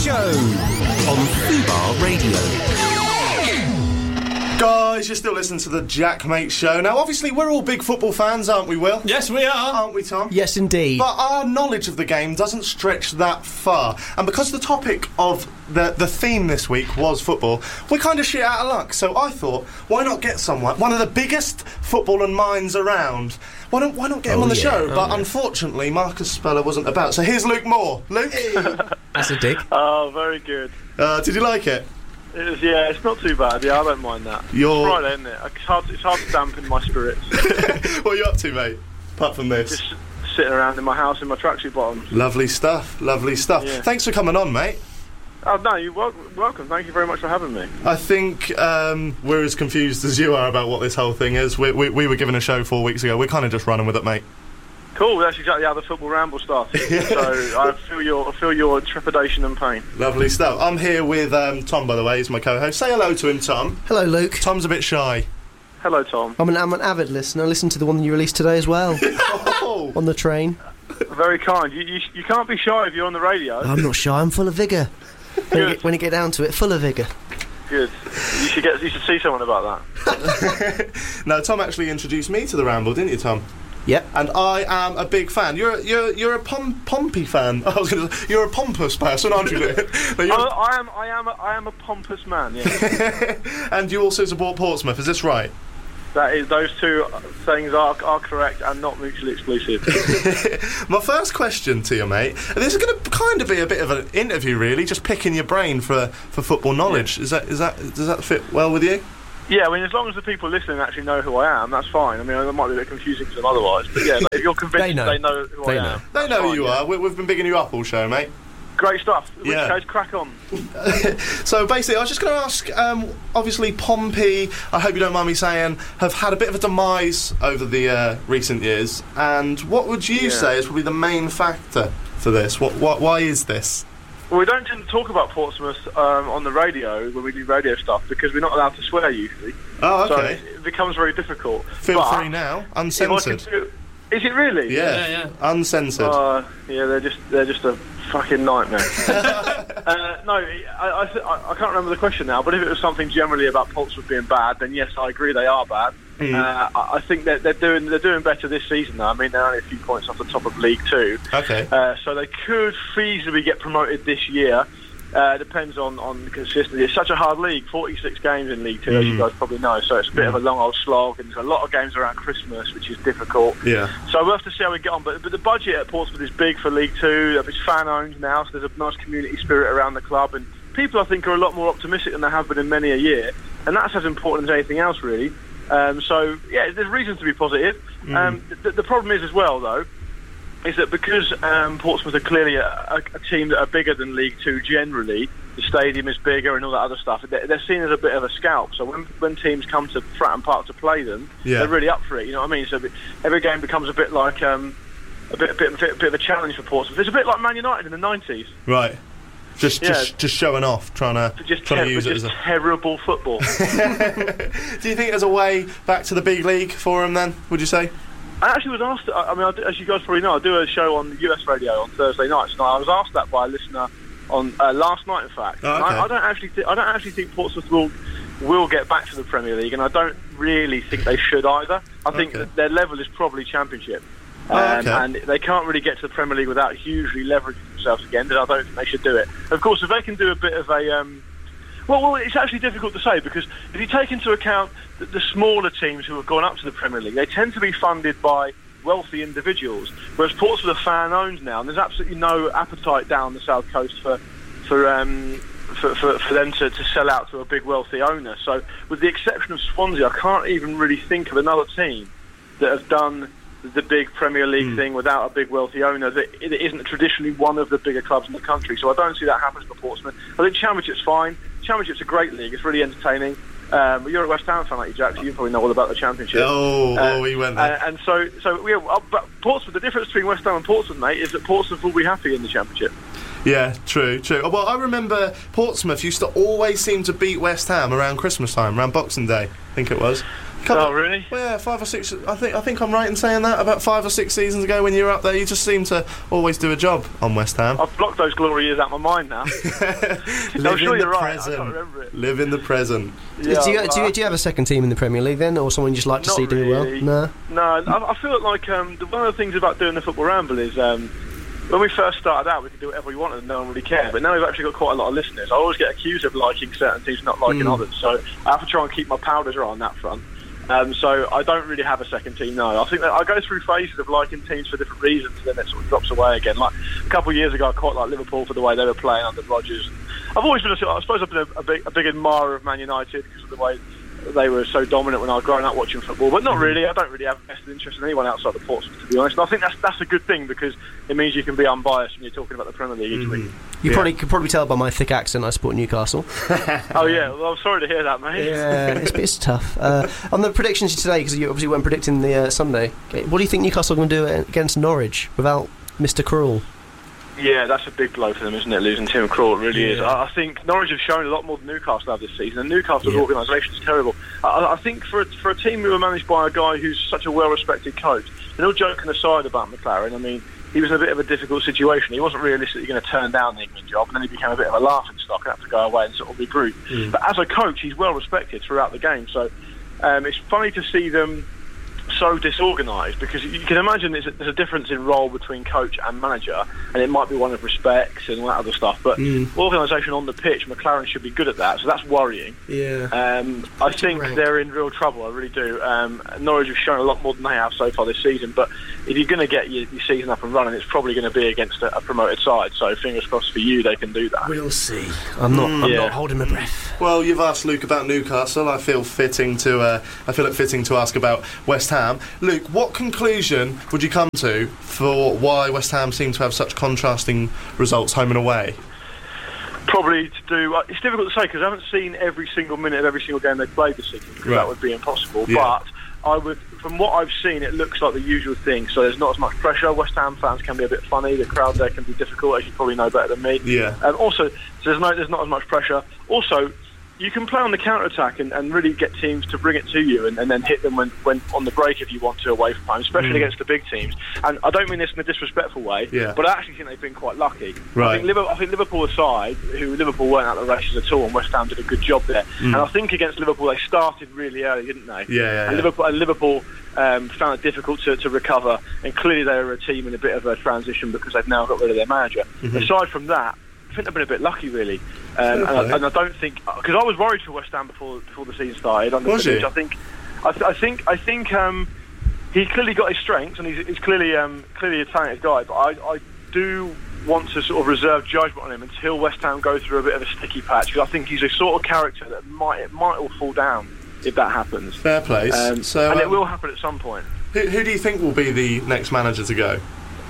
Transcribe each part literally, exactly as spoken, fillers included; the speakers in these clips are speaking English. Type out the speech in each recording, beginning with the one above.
Show on Fubar Radio. Guys, you're still listening to the Jack Mate Show. Now, obviously, we're all big football fans, aren't we, Will? Yes, we are. Aren't we, Tom? Yes, indeed. But our knowledge of the game doesn't stretch that far. And because the topic of the, the theme this week was football, we're kind of shit out of luck. So I thought, why not get someone, one of the biggest footballing minds around, why don't, why not get him Oh, on the yeah. show? Oh, but yeah. unfortunately, Marcus Speller wasn't about. So here's Luke Moore. Luke? That's a dig. Oh, very good. uh, did you like it? It is, yeah, it's not too bad. Yeah, I don't mind that. You're- It's Friday, isn't it? It's hard, it's hard to dampen my spirits. What are you up to, mate? Apart from this. Just sitting around in my house in my tracksuit bottoms. Lovely stuff, lovely stuff. Yeah. Thanks for coming on, mate. Oh, no, you're wel- welcome. Thank you very much for having me. I think um, we're as confused as you are about what this whole thing is. We, we, we were given a show four weeks ago. We're kind of just running with it, mate. Cool, that's exactly how the football ramble started. So I feel your I feel your trepidation and pain. Lovely stuff. I'm here with um, Tom, by the way. He's my co-host. Say hello to him, Tom. Hello, Luke. Tom's a bit shy. Hello, Tom. I'm an, I'm an avid listener. I listened to the one you released today as well. Oh. On the train. Very kind. You, you you can't be shy if you're on the radio. I'm not shy, I'm full of vigour. When you, Good. get, when you get down to it, full of vigour. Good. You should get you should see someone about that. No, Tom actually introduced me to the Ramble, didn't you, Tom? Yep. And I am a big fan. You're a, you're you're a pom- Pompey fan. I was going to say you're a pompous person, aren't you? Luke? No, I, you're- I am I am a, I am a pompous man. Yeah. and you also support Portsmouth. Is this right? That is, those two things are are correct and not mutually exclusive. My first question to you, mate. And this is going to kind of be a bit of an interview, really, just picking your brain for, for football knowledge. Is that is that does that fit well with you? Yeah, I mean, as long as the people listening actually know who I am, that's fine. I mean, it might be a bit confusing to them otherwise, but yeah, if you're convinced They know. they know who They I know. am, They that's know who fine, you yeah. are. We, we've been bigging you up all show, mate. Great stuff. In which Yeah. case, crack on. So basically, I was just going to ask. Um, obviously, Pompey, I hope you don't mind me saying, have had a bit of a demise over the uh, recent years. And what would you Yeah. say is probably the main factor for this? What, what why is this? Well, we don't tend to talk about Portsmouth um, on the radio when we do radio stuff because we're not allowed to swear usually. Oh, So okay. it, it becomes very difficult. Feel But free now, if I can uncensored. do- Is it really? Yeah, Yeah, yeah. uncensored. Uh, yeah, they're just they're just a fucking nightmare. uh, no, I, I, th- I I can't remember the question now. But if it was something generally about Portsmouth being bad, then yes, I agree they are bad. Mm. Uh, I, I think that they're doing they're doing better this season. Though I mean, they're only a few points off the top of League Two, Okay. uh, so they could feasibly get promoted this year. Uh, depends on, on the consistency. It's such a hard league, forty-six games in League Two, as you Mm. guys probably know. So it's a bit of a long old slog, and there's a lot of games around Christmas, which is difficult. Yeah. So we'll have to see how we get on. But, but the budget at Portsmouth is big for League Two. It's fan-owned now, so there's a nice community spirit around the club. And people, I think, are a lot more optimistic than they have been in many a year. And that's as important as anything else, really. Um, so, yeah, there's reasons to be positive. Mm. Um, the, the problem is, as well, though, is that because um, Portsmouth are clearly a, a, a team that are bigger than League Two generally, the stadium is bigger and all that other stuff, they're, they're seen as a bit of a scalp. So when, when teams come to Fratton Park to play them, Yeah. they're really up for it, you know what I mean? So every game becomes a bit like um, a bit, a bit, a bit, a bit of a challenge for Portsmouth. It's a bit like Man United in the nineties. Right. Just, Yeah. just, just showing off, trying to, Just, trying ter- to use it just as a. terrible football. Do you think there's a way back to the big league for him? Then, would you say? I actually was asked, I I mean, I do- as you guys probably know, I do a show on U S radio on Thursday nights, and I was asked that by a listener on uh, last night, in fact. Oh, And okay. I, I don't actually, th- I don't actually think Portsmouth will will get back to the Premier League, and I don't really think they should either. I think Okay. that their level is probably Championship, Oh, um, okay. and they can't really get to the Premier League without hugely leveraging themselves again. And I don't think they should do it. Of course, if they can do a bit of a um, Well, well, it's actually difficult to say because if you take into account the, the smaller teams who have gone up to the Premier League, they tend to be funded by wealthy individuals, whereas Portsmouth are fan-owned now, and there's absolutely no appetite down the south coast for for um, for, for, for them to, to sell out to a big wealthy owner. So, with the exception of Swansea, I can't even really think of another team that have done the big Premier League Mm. thing without a big wealthy owner that it isn't traditionally one of the bigger clubs in the country. So I don't see that happening for Portsmouth. I think Championship's fine. Championship's a great league. It's really entertaining. Um, you're a West Ham fan, like you, Jack, so you probably know all about the Championship. Oh, Uh, oh, we went there. Uh, and so, so yeah, uh, but Portsmouth. The difference between West Ham and Portsmouth, mate, is that Portsmouth will be happy in the Championship. Yeah, true, true. Well, I remember Portsmouth used to always seem to beat West Ham around Christmas time, around Boxing Day, I think it was. Couple, Oh, really? Well, yeah, five or six. I think I think I'm right in saying that. About five or six seasons ago, when you were up there, you just seemed to always do a job on West Ham. I've blocked those glory years out of my mind now. Live I'm sure in you're the right. present. I can't remember it. Live in the present. Yeah, do, you, well, do, you, do you have a second team in the Premier League then, or someone you just like to Not see do well? really. No. No, I, I feel like um, the, one of the things about doing the Football Ramble is um, when we first started out, we could do whatever we wanted and no one really cared. But now we've actually got quite a lot of listeners. I always get accused of liking certain teams, not liking Mm. others. So I have to try and keep my powder dry on that front. Um, so I don't really have a second team, no. I think that I go through phases of liking teams for different reasons, and then it sort of drops away again. Like a couple of years ago, I quite liked Liverpool for the way they were playing under Rodgers. I've always been, a, I suppose, I've been a, a, big, a big admirer of Man United because of the way they were so dominant when I was growing up watching football. But not really. I don't really have a vested interest in anyone outside of Portsmouth, to be honest. And I think that's that's a good thing because it means you can be unbiased when you're talking about the Premier League each Mm-hmm. week. You Yeah. probably could probably tell by my thick accent I support Newcastle. Oh yeah, well, I'm sorry to hear that, mate. Yeah, it's, it's tough. Uh, on the predictions today, because you obviously weren't predicting the uh, Sunday, what do you think Newcastle are going to do against Norwich without Mister Krul? Yeah, that's a big blow for them, isn't it? Losing Tim Krul, it really Yeah. is. I, I think Norwich have shown a lot more than Newcastle have this season, and Newcastle's Yeah. organisation is terrible. I, I think for a, for a team who are managed by a guy who's such a well-respected coach, and all joking aside about McLaren, I mean, he was in a bit of a difficult situation. He wasn't realistically going to turn down the England job, and then he became a bit of a laughing stock and had to go away and sort of regroup. Mm. But as a coach, he's well-respected throughout the game, so um, it's funny to see them so disorganised, because you can imagine there's a, there's a difference in role between coach and manager, and it might be one of respects and all that other stuff, but Mm. organisation on the pitch, McLaren should be good at that, so that's worrying. Yeah. Um, I think rank. they're in real trouble, I really do. Um, Norwich have shown a lot more than they have so far this season, but if you're going to get your, your season up and running, it's probably going to be against a, a promoted side, so fingers crossed for you they can do that. We'll see. I'm not. I'm Yeah. not holding my breath. Well, you've asked Luke about Newcastle. I feel fitting to. Uh, I feel it fitting to ask about West Ham. Luke, what conclusion would you come to for why West Ham seem to have such contrasting results home and away? Probably to do. Uh, it's difficult to say because I haven't seen every single minute of every single game they've played this season, because Right. that would be impossible. Yeah. But I would, from what I've seen, it looks like the usual thing. So there's not as much pressure. West Ham fans can be a bit funny. The crowd there can be difficult, as you probably know better than me. Yeah. Um, also, so there's no, there's not as much pressure. Also, you can play on the counter attack and, and really get teams to bring it to you, and, and then hit them when, when on the break if you want to away from home, especially Mm. against the big teams. And I don't mean this in a disrespectful way, Yeah. but I actually think they've been quite lucky. Right. I think Liverpool, I think Liverpool aside, who Liverpool weren't out the races at all, and West Ham did a good job there. Mm. And I think against Liverpool they started really early, didn't they? Yeah, yeah, And yeah. Liverpool, and Liverpool um, found it difficult to, to recover, and clearly they were a team in a bit of a transition because they've now got rid of their manager. Mhm. Aside from that, I think they've been a bit lucky, really. Um, and, I, Okay. and I don't think, because I was worried for West Ham before before the season started. Under Was Pilic. you? I think, I, th- I think, I think um, he clearly got his strengths, and he's, he's clearly um, clearly a talented guy. But I, I do want to sort of reserve judgment on him until West Ham go through a bit of a sticky patch, because I think he's a sort of character that might it might all fall down if that happens. Fair play. Um, so, and it um, will happen at some point. who, who do you think will be the next manager to go?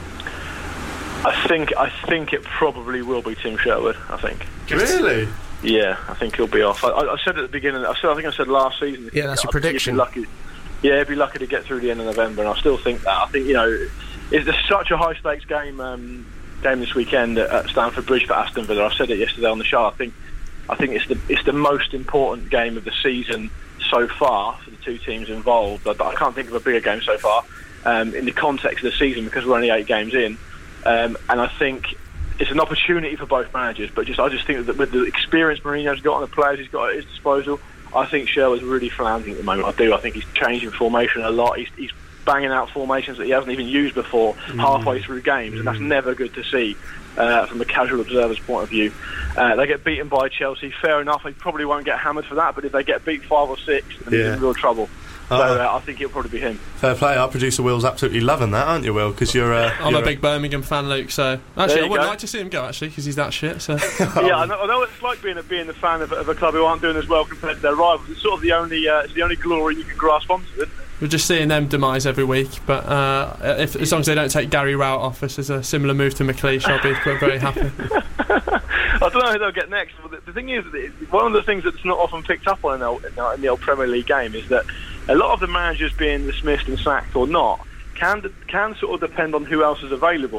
I think I think it probably will be Tim Sherwood. I think. Really? Yeah, I think he'll be off. I, I said at the beginning. I said I think I said last season. Yeah, that's your I think he'd be prediction. lucky. Yeah, he'd be lucky to get through the end of November, and I still think that. I think you know, it's there's such a high stakes game um, game this weekend at, at Stamford Bridge for Aston Villa. I said it yesterday on the show. I think I think it's the it's the most important game of the season so far for the two teams involved. I, I can't think of a bigger game so far um, in the context of the season, because we're only eight games in. Um, and I think it's an opportunity for both managers, but just I just think that with the experience Mourinho's got and the players he's got at his disposal, I think Sherwood's really floundering at the moment. I do. I think he's changing formation a lot. He's, he's banging out formations that he hasn't even used before mm. halfway through games, and that's never good to see uh, from a casual observer's point of view. Uh, they get beaten by Chelsea. Fair enough. They probably won't get hammered for that, but if they get beat five or six, then Yeah. they're in real trouble. So Uh, uh, I think it'll probably be him. Fair play. Our producer Will's absolutely loving that, aren't you, Will? Because you're. Uh, I'm you're a big Birmingham fan, Luke. So actually, you I wouldn't go. like to see him go actually, because he's that shit. So Yeah, I know, I know what it's like being a, being a fan of, of a club who aren't doing as well compared to their rivals. It's sort of the only uh, it's the only glory you can grasp onto, isn't it? we're just seeing them demise every week. But uh, if as long as they don't take Gary Rowett off us as a similar move to McLeish, I'll be very happy. I don't know who they'll get next. But the, the thing is, one of the things that's not often picked up on in the, old, in the, in the old Premier League game is that a lot of the managers being dismissed and sacked or not can can sort of depend on who else is available.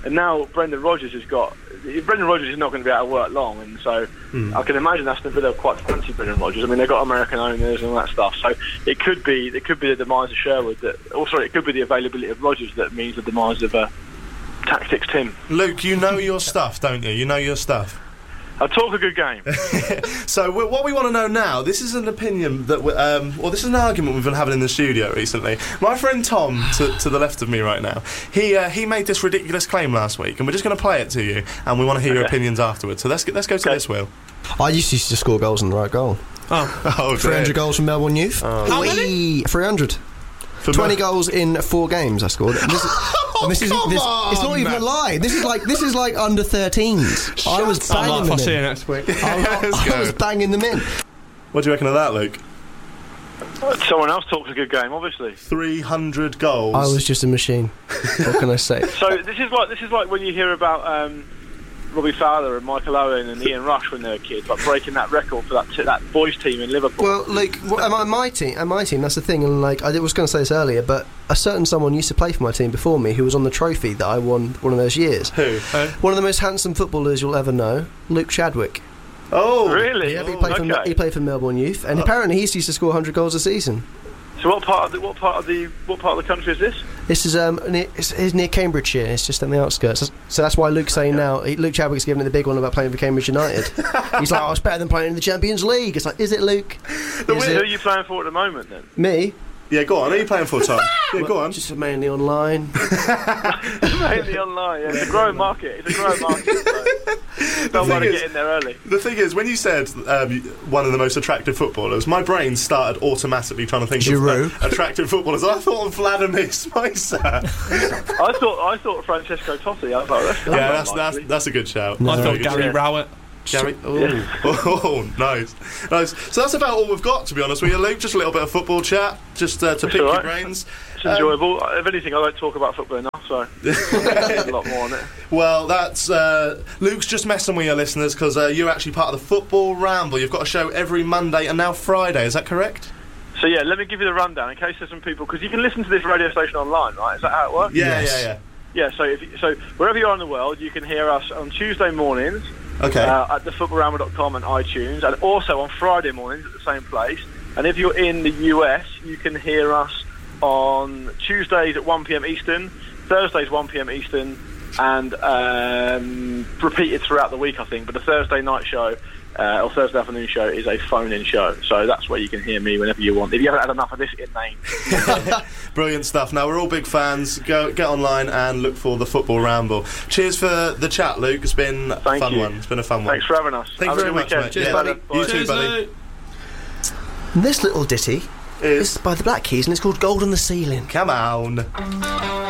and now Brendan Rodgers has got. Brendan Rodgers is not going to be out of work long, and so mm. I can imagine Aston Villa quite fancy Brendan Rodgers. I mean, they've got American owners and all that stuff, so it could be it could be the demise of Sherwood. That, or sorry, it could be the availability of Rodgers that means the demise of uh, Tactics Tim. Luke, you know your stuff, don't you? You know your stuff. I talk a good game. So we, what we want to know now, this is an opinion that, we, um, or this is an argument we've been having in the studio recently. My friend Tom, to, to the left of me right now, he uh, he made this ridiculous claim last week, and we're just going to play it to you, and we want to hear okay. your opinions afterwards. So let's get, let's go to okay. this, Will. I used to, used to score goals in the right goal. Oh, oh three hundred goals from Melbourne Youth. Oh. How many? three hundred. For twenty Mel- goals in four games I scored. And this is, oh, and this is, come this, on, it's not even man. a lie. This is like this is like under thirteens. I was banging I'm them see you in. next week. I, I, I was banging them in. What do you reckon of that, Luke? Someone else talks a good game, obviously. three hundred goals. I was just a machine. What can I say? So this is like this is like when you hear about um, Robbie Fowler and Michael Owen and Ian Rush when they were kids, like breaking that record for that t- that boys team in Liverpool. Well, like well, my, my team, and my team, that's the thing. And like I was going to say this earlier, but a certain someone used to play for my team before me, who was on the trophy that I won one of those years. Who? Uh, one of the most handsome footballers you'll ever know, Luke Chadwick. Oh, really? Yeah, oh, he played okay. for he played for Melbourne Youth, and oh. apparently he used to score one hundred goals a season. So what part of the what part of the what part of the country is this? This is um near, it's, it's near Cambridgeshire. It's just on the outskirts. So that's why Luke's saying now. He, Luke Chadwick's giving it the big one about playing for Cambridge United. He's like, oh, it's better than playing in the Champions League. It's like, is it, Luke? Is Who it? are you playing for at the moment then? Me. Yeah, go on. Who are you playing for, Tom? Yeah, go on. Just mainly online. Mainly online, yeah. It's a growing market. It's a growing market. So don't want to get in there early. The thing is, when you said um, one of the most attractive footballers, my brain started automatically trying to think Giroud. of uh, attractive footballers. I thought of Vladimir Spicer. I thought I thought Francesco Totti. I was like, that's yeah, that's that's, that's a good shout. No. I thought good Gary shout. Rowett. Gary, oh, yeah. oh, nice, nice. So that's about all we've got, to be honest with you, Luke. Just a little bit of football chat, just uh, to it's pick right. your brains. It's um, enjoyable. If anything, I don't talk about football enough, so a lot more on it. Well, that's uh, Luke's just messing with your listeners because uh, you're actually part of the Football Ramble. You've got a show every Monday and now Friday. Is that correct? So yeah, let me give you the rundown in case there's some people, because you can listen to this radio station online, right? Is that how it works? Yeah, yes. yeah, yeah. Yeah. So if you, so wherever you are in the world, you can hear us on Tuesday mornings. Okay. Uh, at the football ramble dot com and iTunes, and also on Friday mornings at the same place. And if you're in the U S, you can hear us on Tuesdays at one p.m. Eastern, Thursdays one p.m. Eastern, and um, repeated throughout the week, I think. But the Thursday night show uh, or Thursday afternoon show is a phone-in show, so that's where you can hear me whenever you want. If you haven't had enough of this in-name. Brilliant stuff. Now, we're all big fans. Go get online and look for the Football Ramble. Cheers for the chat, Luke. It's been a Thank fun you. one. It's been a fun one. Thanks for having us. Thank Have you very a good much, weekend. mate. Cheers, Yeah. buddy. You Bye. too, buddy. And this little ditty is by the Black Keys, and it's called Gold on the Ceiling. Come on.